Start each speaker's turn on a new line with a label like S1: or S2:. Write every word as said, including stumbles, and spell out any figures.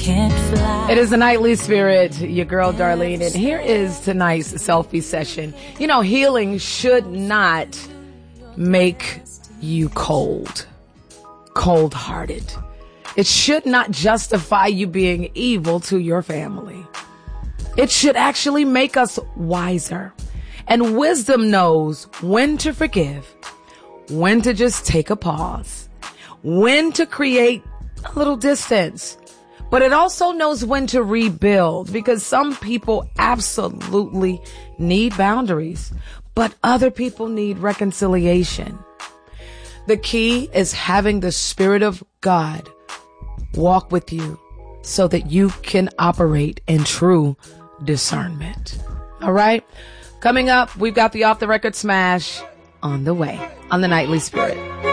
S1: can't fly.
S2: It is the Nightly Spirit, your girl Darlene, and here is tonight's selfie session. You know, healing should not make you cold, cold-hearted. It should not justify you being evil to your family. It should actually make us wiser. And wisdom knows when to forgive, when to just take a pause, when to create a little distance. But it also knows when to rebuild, because some people absolutely need boundaries, but other people need reconciliation. The key is having the Spirit of God walk with you so that you can operate in true discernment. All right. Coming up, we've got the Off the Record Smash on the way on the Nightly Spirit.